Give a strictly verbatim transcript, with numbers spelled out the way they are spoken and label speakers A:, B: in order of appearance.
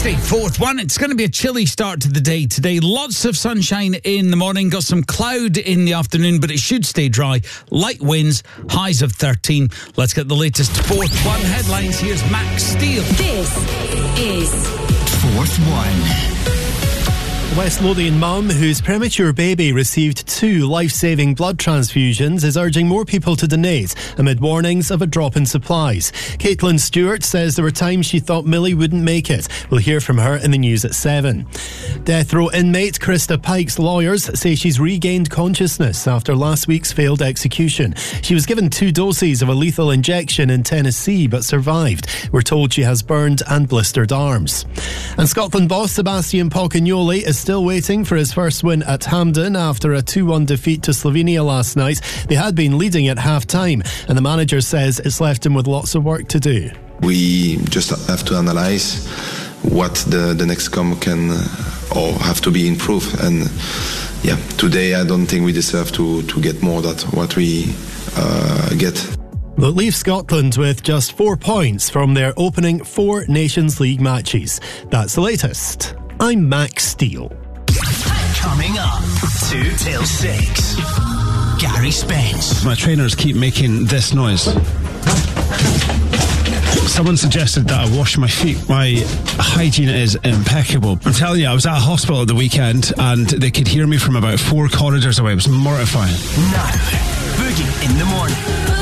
A: Thursday, fourth one. It's going to be a chilly start to the day today. Lots of sunshine in the morning, got some cloud in the afternoon, but it should stay dry. Light winds, highs of thirteen. Let's get the latest fourth one headlines. Here's Max Steele.
B: This is
C: Fourth One. West Lothian mum, whose premature baby received two life-saving blood transfusions, is urging more people to donate amid warnings of a drop in supplies. Caitlin Stewart says there were times she thought Millie wouldn't make it. We'll hear from her in the news at seven. Death row inmate Krista Pike's lawyers say she's regained consciousness after last week's failed execution. She was given two doses of a lethal injection in Tennessee but survived. We're told she has burned and blistered arms. And Scotland boss Sebastian Pocagnoli is still waiting for his first win at Hampden after a two one defeat to Slovenia last night. They had been leading at half-time, and the manager says it's left him with lots of work to do.
D: We just have to analyse what the, the next come can uh, or have to be improved. And yeah, today I don't think we deserve to, to get more than what we uh, get.
C: They'll leave Scotland with just four points from their opening four Nations League matches. That's the latest. I'm Max Steele.
E: Coming up, two till six. Gary Spence.
F: My trainers keep making this noise. Someone suggested that I wash my feet. My hygiene is impeccable. I'm telling you, I was at a hospital at the weekend and they could hear me from about four corridors away. It was mortifying.
E: Now, Boogie in the morning.